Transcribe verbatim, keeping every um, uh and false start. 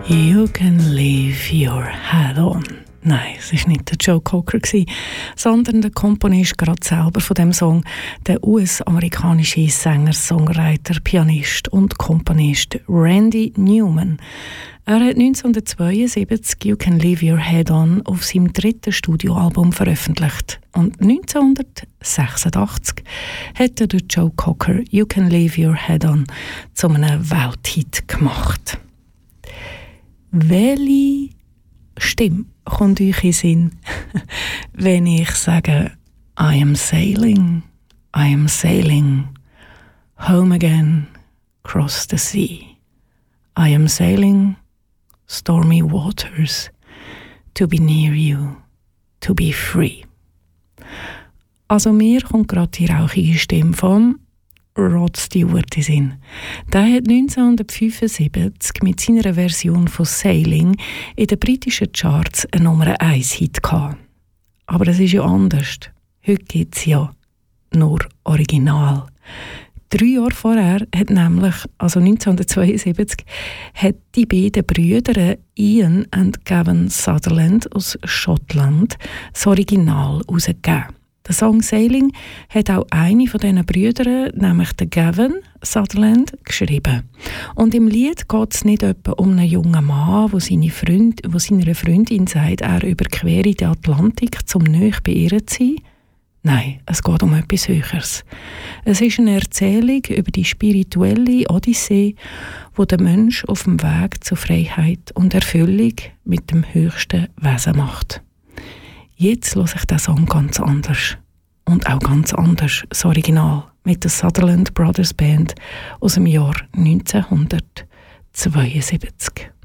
You can leave your head on. Nein, es war nicht der Joe Cocker, sondern der Komponist gerade selber von dem Song, der U S-amerikanische Sänger, Songwriter, Pianist und Komponist Randy Newman. Er hat neunzehnhundertzweiundsiebzig «You Can Leave Your Head On» auf seinem dritten Studioalbum veröffentlicht. Und neunzehnhundertsechsundachtzig hat der Joe Cocker «You Can Leave Your Head On» zu einem Welthit gemacht. Welche Stimme kommt euch in den Sinn, wenn ich sage «I am sailing, I am sailing, home again, across the sea. I am sailing stormy waters, to be near you, to be free.» Also mir kommt gerade die rauchige Stimme von Rod Stewart in Sinn. Der hat neunzehnhundertfünfundsiebzig mit seiner Version von «Sailing» in den britischen Charts einen Nummer eins Hit gehabt. Aber das ist ja anders. Heute gibt es ja nur Original. Drei Jahre vorher hat nämlich, also neunzehnhundertzweiundsiebzig, hat die beiden Brüder Ian und Gavin Sutherland aus Schottland das Original herausgegeben. Der Song «Sailing» hat auch eine von diesen Brüdern, nämlich der Gavin Sutherland, geschrieben. Und im Lied geht es nicht etwa um einen jungen Mann, der seine Freund, wo seiner Freundin sagt, er überquere den Atlantik, um nahe bei ihr zu sein. Nein, es geht um etwas Höheres. Es ist eine Erzählung über die spirituelle Odyssee, wo der Mensch auf dem Weg zur Freiheit und Erfüllung mit dem höchsten Wesen macht. Jetzt höre ich den Song ganz anders. Und auch ganz anders, das Original, mit der Sutherland Brothers Band aus dem Jahr neunzehnhundertzweiundsiebzig.